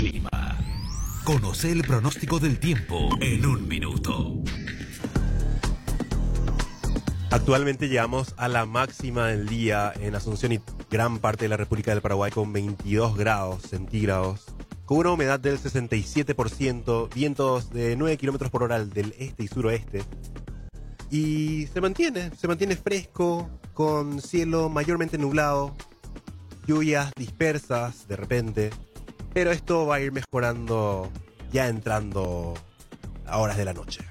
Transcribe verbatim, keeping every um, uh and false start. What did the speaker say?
clima. Conoce el pronóstico del tiempo en un minuto. Actualmente llegamos a la máxima del día en Asunción y gran parte de la República del Paraguay con veintidós grados centígrados, con una humedad del sesenta y siete por ciento, vientos de nueve kilómetros por hora del este y suroeste. Y se mantiene, se mantiene fresco, con cielo mayormente nublado, lluvias dispersas de repente, pero esto va a ir mejorando ya entrando a horas de la noche.